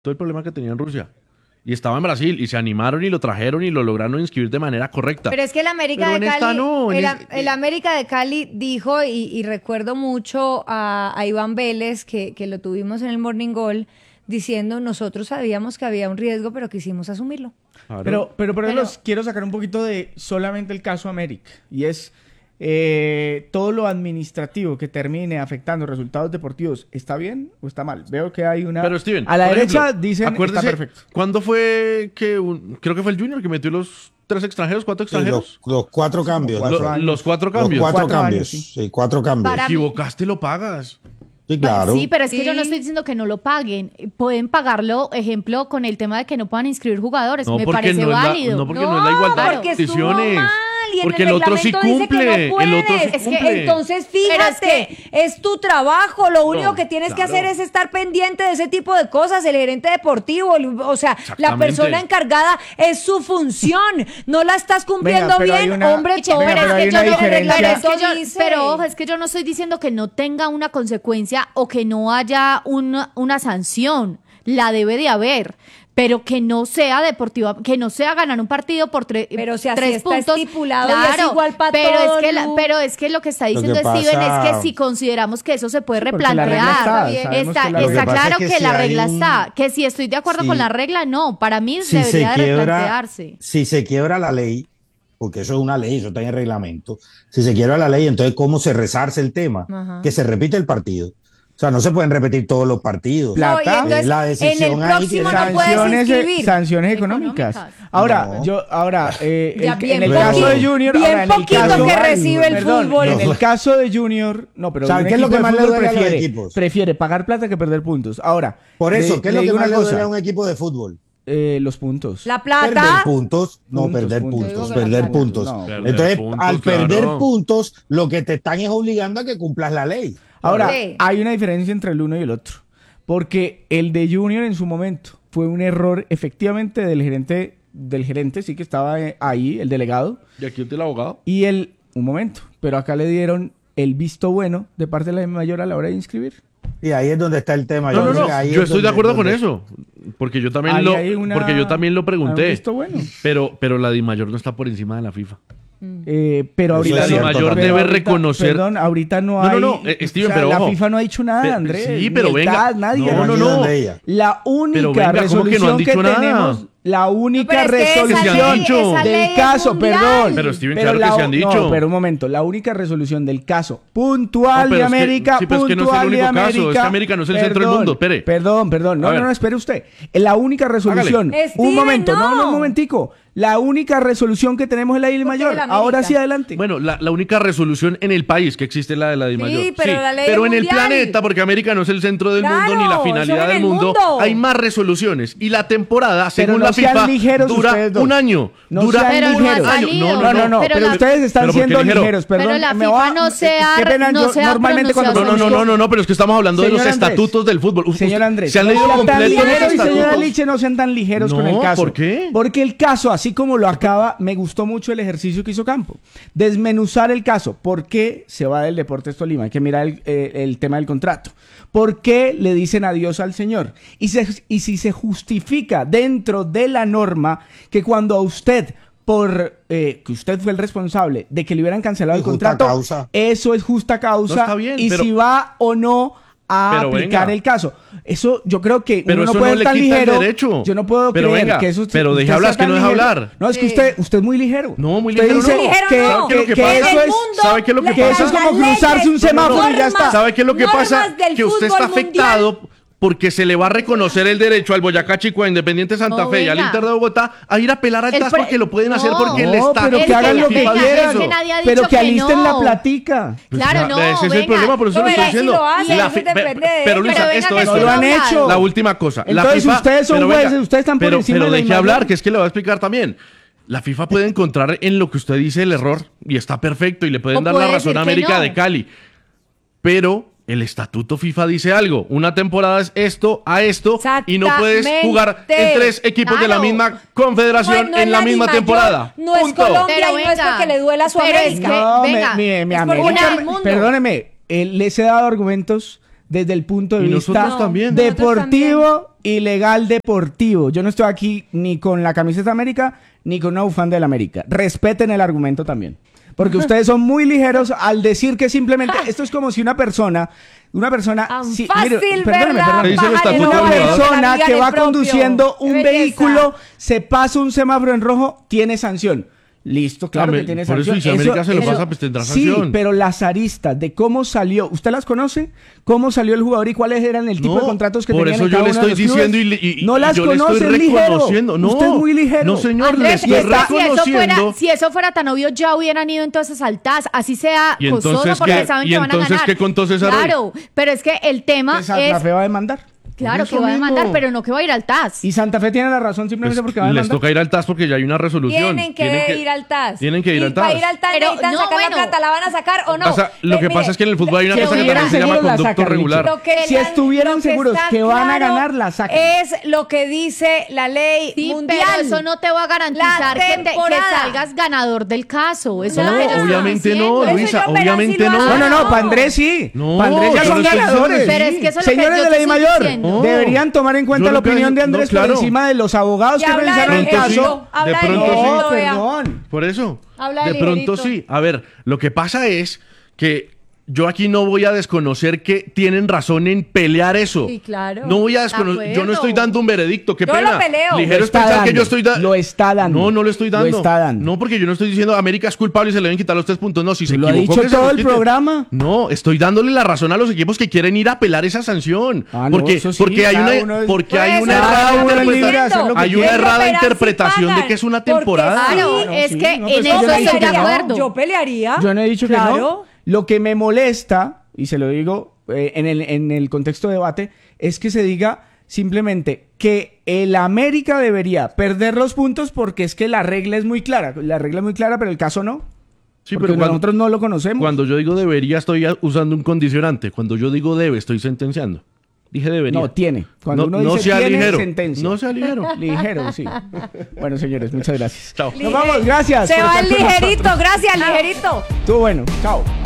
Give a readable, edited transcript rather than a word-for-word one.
todo el problema que tenía en Rusia. Y estaba en Brasil y se animaron y lo trajeron y lo lograron inscribir de manera correcta. Pero es que el América Pero de en esta Cali, no, el América de Cali dijo, y recuerdo mucho a Iván Vélez, que lo tuvimos en el Morning Goal, diciendo, nosotros sabíamos que había un riesgo, pero quisimos asumirlo. Claro. Pero los quiero sacar un poquito de solamente el caso América. Y es todo lo administrativo que termine afectando resultados deportivos. ¿Está bien o está mal? Veo que hay una... Pero Steven, a la por derecha ejemplo, dicen acuérdese, está perfecto. ¿cuándo fue que creo que fue el Junior que metió los 3 extranjeros, 4 extranjeros? Los 4 cambios. Los 4 cambios. Los 4 4 cambios. años, sí. Sí, 4 cambios. Para Te equivocaste, lo pagas. Sí, claro. Sí, pero es que Sí. yo no estoy diciendo que no lo paguen. Pueden pagarlo, ejemplo, con el tema de que no puedan inscribir jugadores. Me parece válido. No, porque no es la igualdad de porque estuvo condiciones. mal, y en Porque el el otro sí reglamento dice que cumple. no El otro sí puedes. cumple. Entonces, Pero fíjate, es tu trabajo. Lo único No, que tienes que claro. hacer es estar pendiente de ese tipo de cosas. El gerente deportivo, o sea, la Exactamente. persona encargada es su función. No la estás cumpliendo Venga, pero hay bien, una- hombre. Venga, todo pero lo hay que una yo no- diferencia. el Pero, es que reglamento yo, dice. pero ojo, es que yo no estoy diciendo que no tenga una consecuencia o que no haya una sanción. La debe de haber. Pero que no sea deportiva, que no sea ganar un partido por Pero si así 3 está puntos. estipulado y es igual para pero todo, es que Lu. pero es que lo que está diciendo que Steven pasa- es que si consideramos que eso se puede Sí, porque la regla replantear, está, sabemos está, que la regla está está. claro Lo que pasa que es que la si hay regla un- está, que si estoy de acuerdo Sí. con la regla, no, para mí Si debería se de quiebra, replantearse. si se quiebra la ley, porque eso es una ley, eso está en el reglamento, si se quiebra la ley, entonces ¿cómo se resarce el tema? Ajá. Que se repite el partido. O sea, no se pueden repetir todos los partidos. Plata. No, y entonces, La en el decisión ahí próximo tiene- no puedes inscribir. sanciones económicas. Económicas. Ahora, No. Ya en el poquito, caso de Junior, bien ahora, en el poquito caso, que recibe el fútbol. En el caso de Junior, no, pero ¿Saben un qué es lo equipo que de más le fútbol duele a los prefiere, equipos? prefiere pagar plata que perder puntos. Ahora, Por eso, ¿qué es lo que digo más una le duele cosa, a un equipo de fútbol? los puntos. La Perder plata. puntos, no Puntos, perder puntos. puntos, Yo digo que la perder plata. puntos. No. Perder Entonces, puntos, al claro. perder puntos, lo que te están es obligando a que cumplas la ley. Ahora, Sí. hay una diferencia entre el uno y el otro. Porque el de Junior en su momento fue un error efectivamente del gerente, sí que estaba ahí, el delegado. Y aquí está el abogado. Y un momento, pero acá le dieron el visto bueno de parte de la mayor a la hora de inscribir. Y ahí es donde está el tema. No, creo que ahí yo es estoy de donde- acuerdo con donde- eso. Porque yo también Ahí lo hay una- hay un pregunté. visto bueno. Pero la DIMAYOR no está por encima de la FIFA. Pero ahorita es cierto, mayor también. debe ahorita- reconocer- Perdón, ahorita no No, hay. no, Steven, pero la ojo. FIFA no ha dicho nada, Andrés. Sí, ni pero el venga. TAS, nadie. No, no, Ayudan no. de ella. La única Pero venga, ¿cómo que no han resolución que, dicho nada? tenemos, la única Pero es que esa resolución ley- esa ley del es caso, mundial. perdón. Pero, Steven, claro que la- se han dicho. No, pero un momento, la única resolución del caso puntual No, de pero es que- América, sí, pero es que no es el puntual de único caso, es que América. América no es el centro del mundo, espere. Perdón, A ver. no, espere usted. La única resolución, Hágale. un momento, Steven, no. un momentico. La única resolución que tenemos es la Isla ¿Por qué Mayor. la América? Ahora sí, adelante. Bueno, la única resolución en el país que existe es la de la DIMAYOR. Sí, pero la ley pero es en el mundial. planeta, porque América no es el centro del Claro, mundo ni la eso finalidad en del el mundo, mundo. hay más resoluciones. Y la temporada, según no la sean FIFA, ligeros dura ustedes dos. un año. No dura sean Pero no ha un ligeros. año. salido. No, Pero pero la- ustedes están ¿Pero por qué siendo ligero? ligeros, perdón. Pero la me FIFA va- no se ha- qué pena, no yo se ha normalmente cuando pronunciado. No, pero es que estamos hablando de Señor los Andrés. estatutos del fútbol. Señor Andrés, ¿Se han no leído sean tan completo los ligeros y señora estatutos? Liche, no sean tan ligeros con el No, caso. ¿por qué? Porque el caso, así como lo acaba, me gustó mucho el ejercicio que hizo Campo. Desmenuzar el caso. ¿Por qué se va del Deportes Tolima? Hay que mirar el tema del contrato. ¿Por qué le dicen adiós al señor? Y si se justifica dentro de la norma que cuando a usted que usted fue el responsable de que le hubieran cancelado el Justa contrato, causa. eso es justa causa. No, está bien, y pero- si va o no a Pero aplicar venga. el caso. Eso yo creo que Pero uno no eso puede no le ser tan quita el ligero. derecho. Yo no puedo Pero creer venga, que eso pero usted deje hablar, sea es que tan no deja ligero. hablar. No, es que Sí. usted es muy ligero. No, muy Usted ligero dice no. Ligero que, no. que- ¿Sabe qué es lo que que pasa? eso En el es mundo, ¿sabe qué es lo que que eso es las como cruzarse un leyes, semáforo y ya normas, está. ¿Sabe qué es lo que normas pasa? del Que usted está fútbol afectado porque se le va a reconocer el derecho al Boyacá Chico, a Independiente Santa No, Fe y al venga. Inter de Bogotá a ir a apelar al El TAS pre- porque lo pueden hacer No. porque el No, Estado... pero Es que hagan lo que venga, quieran. es que nadie ha Pero dicho que alisten la no. platica. Claro, no, Ese es el venga. problema, por eso No, lo estoy verá, si diciendo. lo hacen, La eso fi- depende de pero ellos. Luisa, Pero venga, esto, que esto. no lo han hecho. La última cosa. La Entonces FIFA- ustedes son pero venga, jueces, ustedes están por pero, encima pero de la deje imagen. hablar, que es que le voy a explicar también. La FIFA puede encontrar en lo que usted dice el error y está perfecto y le pueden O dar la puede razón decir a que América no. de Cali. Pero el estatuto FIFA dice algo. Una temporada es esto a esto y no puedes jugar en 3 equipos de la Claro. misma confederación No es en la misma Dimayor, temporada. No es Punto. Colombia Pero y no es venga. porque le duela a su Pero es América. que- No, venga, mi es por América, una del mundo. perdóneme, les he dado argumentos desde el punto de Y vista nosotros también. deportivo y legal deportivo. Yo no estoy aquí ni con la camiseta de América ni con una bufanda del América. Respeten el argumento también. Porque ustedes son muy ligeros al decir que simplemente esto es como si una persona Fácil, perdóneme, ¿verdad? Dice el estatuto una del jugador. persona que va propio. conduciendo un Qué belleza. vehículo, se pasa un semáforo en rojo, tiene sanción. Listo, claro que tiene por eso, sanción. y si América se lo pasa, pues tendrá sanción. Sí, pero las aristas de cómo salió, ¿usted las conoce? ¿Cómo salió el jugador y cuáles eran el tipo de contratos que por tenían eso en yo cada le uno de estoy los clubes? diciendo y no las yo le conoce, estoy es ligero. reconociendo. No, Usted es muy ligero. No, señor, Andrés, le estoy si reconociendo. si eso fuera tan obvio, ya hubieran ido entonces al TAS, así sea ¿Y costoso entonces porque qué? saben ¿Y que van a entonces ganar. qué contó César hoy? Claro, pero es que el tema Que Santa es, Fe va a demandar. claro, Eso que va a demandar, mismo. pero no que va a ir al TAS. Y Santa Fe tiene la razón simplemente Pues, porque va a les demandar. toca ir al TAS porque ya hay una resolución. Tienen que ir al TAS. Tienen que ir Y al TAS. para ir al TAS Pero, necesitan no, sacar bueno. la plata, ¿la van a sacar o no? O sea, lo que Mire, pasa es que en el fútbol hay una si cosa que estuvieran también se llama seguros, la conducto sacan, regular. Lo que Si estuvieran lo seguros está que van a claro ganar, la sacan. Es lo que dice la ley Sí, mundial. pero eso no te va a garantizar La que temporada. salgas ganador del caso. Eso No, es lo que yo estoy obviamente diciendo. no, Eso Luisa, yo, pero obviamente así lo no. hacen. No, para Andrés sí. No, para Andrés ya yo son no estoy diciendo ganadores. que sí. Pero es que eso es lo que Señores yo de te ley estoy mayor, diciendo. No. deberían tomar en cuenta Yo la lo que- opinión de Andrés no, claro. por encima de los abogados que Y habla revisaron de el pronto sí. caso. Habla De de pronto ligerito, No, vea. perdón. Por eso. Habla de pronto ligerito. sí. A ver, lo que pasa es que yo aquí no voy a desconocer que tienen razón en pelear eso. Sí, claro. No voy a De desconocer. Yo no acuerdo. estoy dando un veredicto. Qué Yo pena. lo peleo. Ligero Lo es está pensar que dando. yo estoy Lo está dando. No, no lo estoy dando. Lo está dando. No, porque yo no estoy diciendo América es culpable y se le deben quitar los 3 puntos. No, si se Lo ha equivocó, dicho que se todo los el quite. programa. No, estoy dándole la razón a los equipos que quieren ir a apelar esa sanción. Ah, no, porque eso sí, porque hay cada una uno es- porque hay Pues una eso errada es lo que estoy interpretación. hacer lo que Hay una quiera. errada Pero interpretación pagan, de que es una porque temporada. Claro, No, es sí, que no, en pues eso yo no he estoy dicho de que no. acuerdo. Yo pelearía. Yo no he dicho que Claro. no. Lo que me molesta, y se lo digo en el contexto de debate, es que se diga simplemente que el América debería perder los puntos porque es que la regla es muy clara. La regla es muy clara, pero el caso no. Sí, porque pero nosotros no lo conocemos. cuando yo digo debería estoy usando un condicionante. Cuando yo digo debe estoy sentenciando. Dije debería. No, tiene. Cuando No, uno no dice sea tiene, ligero. sentencia. No sea ligero. Ligero, sí. Bueno, señores, muchas gracias. Chao. Nos vamos, gracias. Se por va estar el con ligerito, nosotros. gracias, ligerito. Estuvo bueno. Chao.